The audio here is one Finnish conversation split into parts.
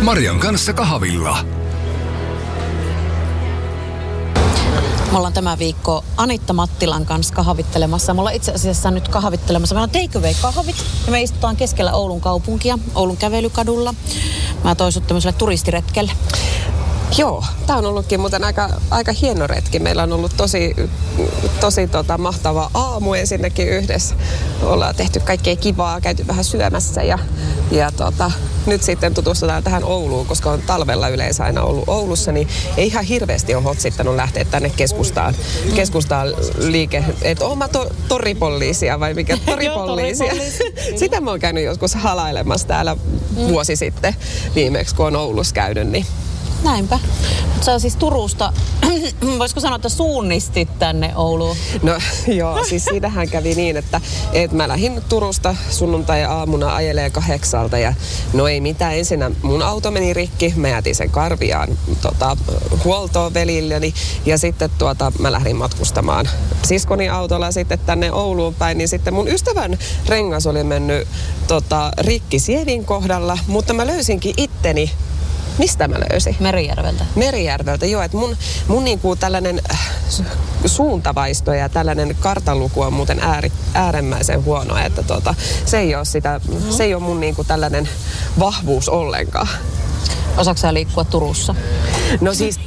Marian kanssa kahvilla. Me ollaan tämä viikko Anitta Mattilan kanssa kahvittelemassa. Me ollaan itse asiassa nyt kahvittelemassa. Meillä on take away kahvit ja me istutaan keskellä Oulun kaupunkia, Oulun kävelykadulla. Mä toin sut tämmöiselle turistiretkelle. Joo, tää on ollutkin muuten aika hieno retki. Meillä on ollut tosi mahtava aamu ensinnäkin yhdessä. Ollaan tehty kaikkea kivaa, käyty vähän syömässä ja nyt sitten tutustutaan tähän Ouluun, koska on talvella yleensä aina ollut Oulussa, niin ei ihan hirveästi ole hotsittanut lähteä tänne keskustaan liike. Että oon mä toripolliisia vai mikä toripolliisia? Sitä mä oon käynyt joskus halailemassa täällä vuosi sitten viimeksi, kun on Oulussa käynyt, niin näinpä. Mutta sä on siis Turusta, voisiko sanoa, että suunnistit tänne Ouluun? No joo, siis siitähän kävi niin, että mä lähdin Turusta sunnuntai-aamuna ajelee 8 ja no ei mitään. Ensinnä mun auto meni rikki, mä jätin sen Karviaan huoltoon velilleni ja sitten mä lähdin matkustamaan siskoni autolla sitten tänne Ouluun päin, niin sitten mun ystävän rengas oli mennyt rikki Sievin kohdalla, mutta mä löysinkin itteni. Mistä mä löysin? Merijärveltä, joo. Että mun niinku tällainen suuntavaisto ja tällainen kartanluku on muuten äärimmäisen huono, että se ei ole se ei ole mun niinku tällainen vahvuus ollenkaan. Osaatko sä liikkua Turussa? No siis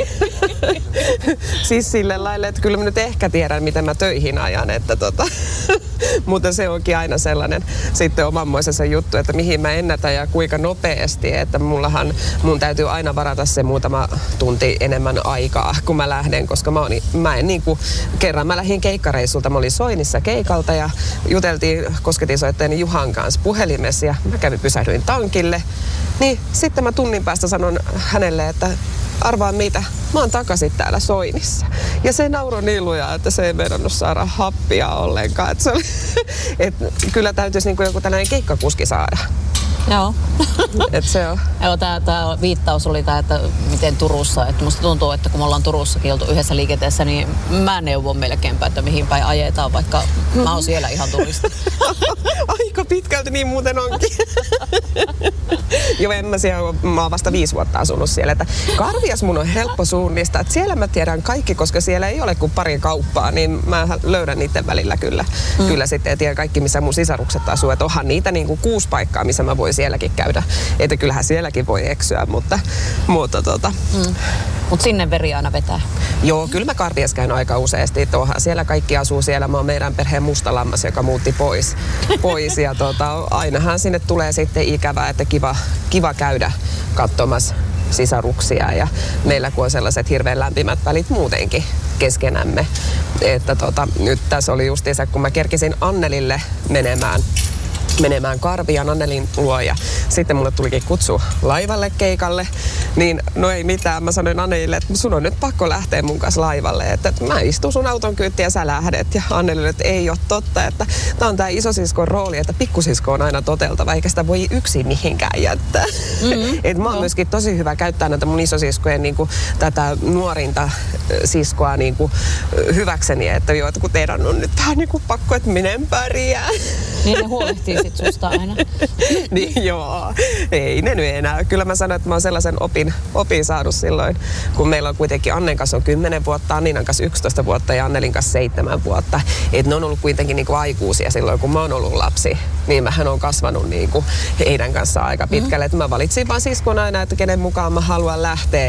siis sille laille, että kyllä mä nyt ehkä tiedän, miten mä töihin ajan, että mutta se onkin aina sellainen sitten omanmoisensa juttu, että mihin mä ennätän ja kuinka nopeasti, että mun täytyy aina varata se muutama tunti enemmän aikaa, kun mä lähden, koska kerran mä lähdin keikkareissulta, mä olin Soinissa keikalta ja juteltiin kosketinsoittajani Juhan kanssa puhelimessa ja mä pysähdyin tankille, niin sitten mä tunnin päästä sanon hänelle, että arvaa mitä, mä oon takaisin täällä Soinissa. Ja se nauroi niin lujaa, että se ei meinannut saada happia ollenkaan. Että kyllä täytyisi niinku joku tällainen keikkakuski saada. Joo. Et se on. Joo, tää viittaus oli tää, että miten Turussa, että musta tuntuu, että kun me ollaan Turussakin oltu yhdessä liikenteessä, niin mä neuvon melkeinpä, että mihin päin ajetaan, vaikka mä oon siellä ihan turisti. Aika pitkälti niin muuten onkin. Joo, mä oon vasta 5 vuotta asunut siellä, että Karvias mun on helppo suunnistaa, että siellä mä tiedän kaikki, koska siellä ei ole kuin pari kauppaa, niin mä löydän niiden välillä kyllä sitten, ja tiedän kaikki, missä mun sisarukset asuu, että onhan niitä niinku 6 paikkaa, missä mä voin sielläkin käydä, että kyllähän sielläkin voi eksyä, mutta Mut sinne veri aina vetää. Joo, kyllä mä Karvias käyn aika useasti, että onhan siellä kaikki asuu siellä, mä oon meidän perheen musta lammas, joka muutti pois ja ainahan sinne tulee sitten ikävää, että kiva käydä katsomassa sisaruksia ja meillä kun on sellaiset hirveän lämpimät välit muutenkin keskenämme, että nyt tässä oli justiinsa, kun mä kerkisin Annelille menemään Karviaan Annelin luo ja sitten mulle tulikin kutsu laivalle keikalle, niin no ei mitään. Mä sanoin Annelille, että sun on nyt pakko lähteä mun kanssa laivalle, että mä istun sun auton kyytiin ja sä lähdet. Ja Annelille, että ei ole totta, että tää on tää isosiskon rooli, että pikkusisko on aina toteltava, eikä sitä voi yksin mihinkään jättää. Et mä oon myöskin tosi hyvä käyttää näitä mun isosiskojen niinku, tätä nuorinta siskoa niinku, hyväkseni, että joo, että kun teidän on nyt vähän niinku pakko, että minä en pärjää. Niin ne huolehtii sit susta aina. Niin joo, ei ne nyt enää. Kyllä mä sanoin, että mä oon sellaisen opin saanut silloin, kun meillä on kuitenkin Annen kanssa on 10 vuotta, Anninan kanssa 11 vuotta ja Annelin kanssa 7 vuotta. Että ne on ollut kuitenkin niinku aikuisia silloin, kun mä oon ollut lapsi. Niin mähän on kasvanut niinku heidän kanssaan aika pitkälle. Että mä valitsin vaan siskon aina, että kenen mukaan mä haluan lähteä.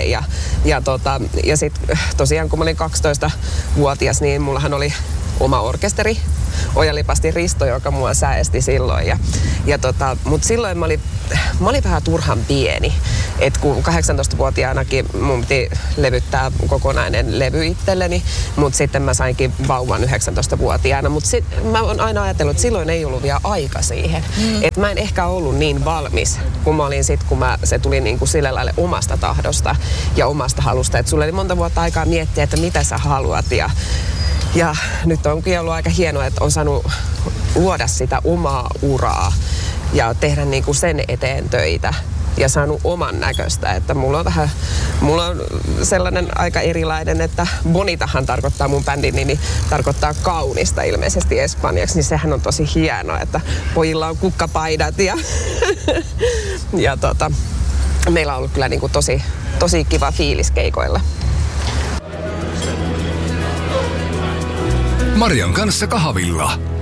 Ja sit tosiaan kun mä olin 12-vuotias, niin mullahan oli oma orkesteri. Ojalipasti Risto, joka mua säesti silloin. Mutta silloin mä olin vähän turhan pieni. Et kun 18-vuotiaanakin mun piti levyttää kokonainen levy itselleni, mutta sitten mä sainkin vauvan 19-vuotiaana. Mutta mä oon aina ajatellut, että silloin ei ollut vielä aika siihen. Että mä en ehkä ollut niin valmis, kun mä olin se tuli niinku sillä lailla omasta tahdosta ja omasta halusta. Että sulla oli monta vuotta aikaa miettiä, että mitä sä haluat ja nyt onkin ollut aika hienoa, että on saanut luoda sitä omaa uraa ja tehdä niinku sen eteen töitä ja saanut oman näköistä. Että mulla on sellainen aika erilainen, että Bonitahan tarkoittaa mun bändin nimi, tarkoittaa kaunista ilmeisesti espanjaksi, niin sehän on tosi hienoa, että pojilla on kukkapaidat meillä on ollut kyllä niin kuin tosi kiva fiilis keikoilla. Marian kanssa kahvilla.